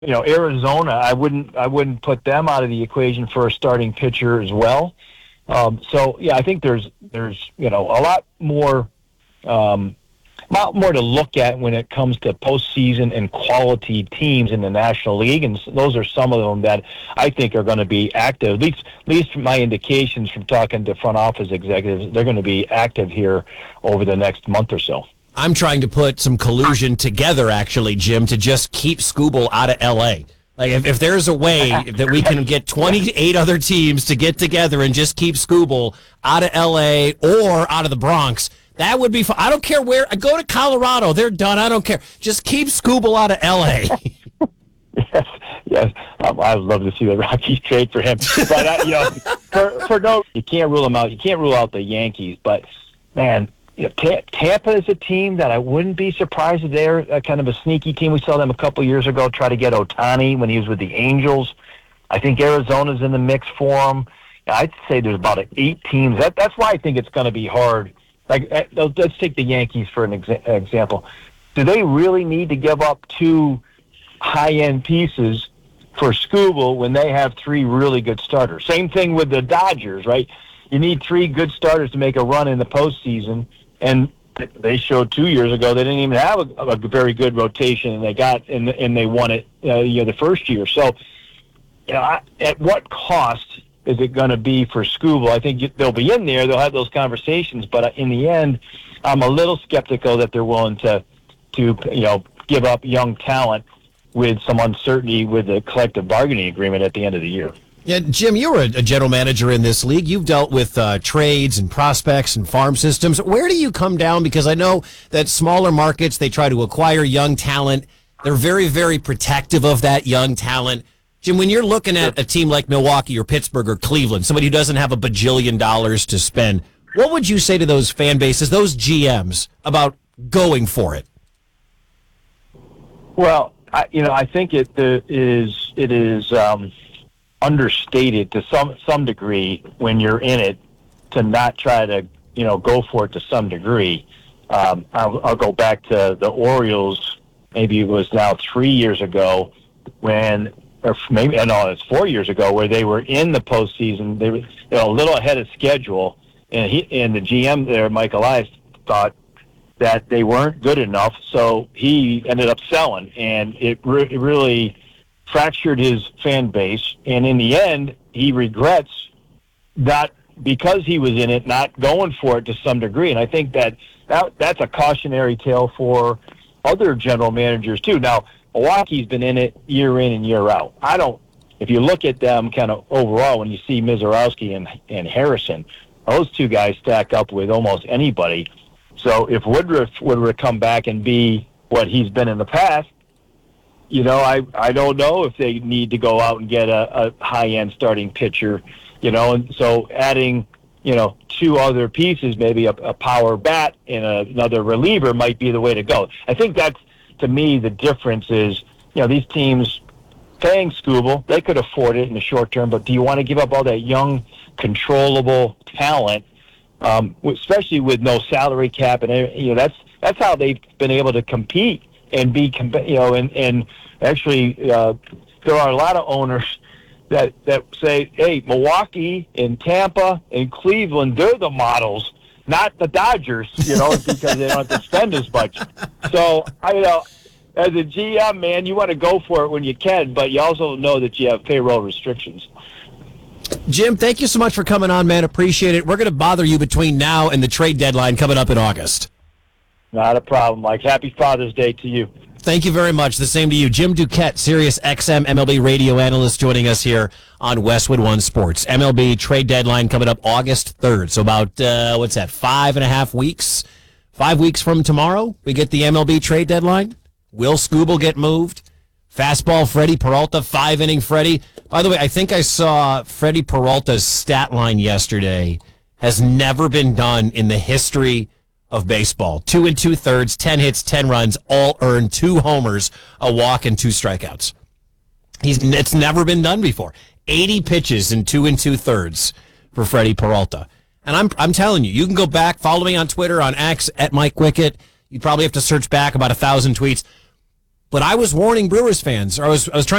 Arizona, I wouldn't put them out of the equation for a starting pitcher as well. So yeah, I think there's a lot more to look at when it comes to postseason and quality teams in the National League, and those are some of them that I think are going to be active. At least from my indications from talking to front office executives, they're going to be active here over the next month or so. I'm trying to put some collusion together, actually, Jim, to just keep Skubal out of L.A. Like, if there's a way that we can get 28 other teams to get together and just keep Skubal out of L.A. or out of the Bronx, that would be fun. I don't care where. I go to Colorado. They're done. I don't care. Just keep Skubal out of L.A. Yes. I'd love to see the Rockies trade for him. But, you can't rule him out. You can't rule out the Yankees. But, man, Tampa is a team that I wouldn't be surprised if they're kind of a sneaky team. We saw them a couple years ago try to get Ohtani when he was with the Angels. I think Arizona's in the mix for him. I'd say there's about 8 teams. That's why I think it's going to be hard. Like, let's take the Yankees for an example. Do they really need to give up 2 high-end pieces for Skubal when they have 3 really good starters? Same thing with the Dodgers, right? You need 3 good starters to make a run in the postseason, and they showed 2 years ago they didn't even have a very good rotation, and they won it the first year. So, at what cost is it going to be for Skubal? I think they'll be in there. They'll have those conversations. But in the end, I'm a little skeptical that they're willing to give up young talent with some uncertainty with the collective bargaining agreement at the end of the year. Yeah, Jim, you were a general manager in this league. You've dealt with trades and prospects and farm systems. Where do you come down? Because I know that smaller markets, they try to acquire young talent. They're very, very protective of that young talent. Jim, when you're looking at a team like Milwaukee or Pittsburgh or Cleveland, somebody who doesn't have $1 bajillion to spend, what would you say to those fan bases, those GMs, about going for it? Well, I think it is understated to some degree when you're in it to not try to go for it to some degree. I'll go back to the Orioles. Maybe it was now 3 years ago it's 4 years ago where they were in the postseason. They were a little ahead of schedule, and the GM there, Mike Elias, thought that they weren't good enough, so he ended up selling, and it really fractured his fan base. And in the end, he regrets that because he was in it, not going for it to some degree. And I think that's a cautionary tale for other general managers too. Now, Milwaukee's been in it year in and year out. If you look at them kind of overall, when you see Mizorowski and Harrison, those 2 guys stack up with almost anybody. So if Woodruff would come back and be what he's been in the past, I don't know if they need to go out and get a high-end starting pitcher, and so adding, 2 other pieces, maybe a power bat and another reliever might be the way to go. I think that's, to me, the difference is, these teams paying Skubal, they could afford it in the short term, but do you want to give up all that young, controllable talent, especially with no salary cap? And, that's how they've been able to compete and be, and actually there are a lot of owners that say, hey, Milwaukee and Tampa and Cleveland, they're the models, not the Dodgers, because they don't have to spend as much. So, as a GM, man, you want to go for it when you can, but you also know that you have payroll restrictions. Jim, thank you so much for coming on, man. Appreciate it. We're going to bother you between now and the trade deadline coming up in August. Not a problem, Mike. Happy Father's Day to you. Thank you very much. The same to you. Jim Duquette, Sirius XM MLB radio analyst, joining us here on Westwood One Sports. MLB trade deadline coming up August 3rd. So about, 5.5 weeks? 5 weeks from tomorrow, we get the MLB trade deadline. Will Skubal get moved? Fastball Freddie Peralta, 5-inning Freddie. By the way, I think I saw Freddie Peralta's stat line yesterday. Has never been done in the history of baseball. 2 2/3, 10 hits, 10 runs, all earned, 2 homers, a walk, and 2 strikeouts. It's never been done before. 80 pitches in 2 2/3 for Freddie Peralta. And I'm telling you, you can go back, follow me on Twitter, on X, at Mike Wickett. You'd probably have to search back about 1,000 tweets. But I was warning Brewers fans. Or I was trying